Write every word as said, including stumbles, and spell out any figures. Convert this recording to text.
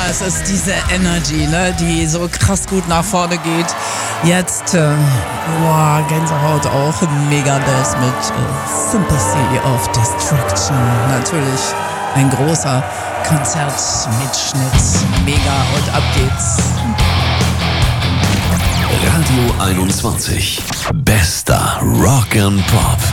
Ja, es ist diese Energy, ne, die so krass gut nach vorne geht. Jetzt, äh, boah, Gänsehaut auch, Megadeth mit äh, Sympathy of Destruction. Natürlich ein großer Konzertmitschnitt. Mega und ab geht's. Radio einundzwanzig. Bester Rock and Pop.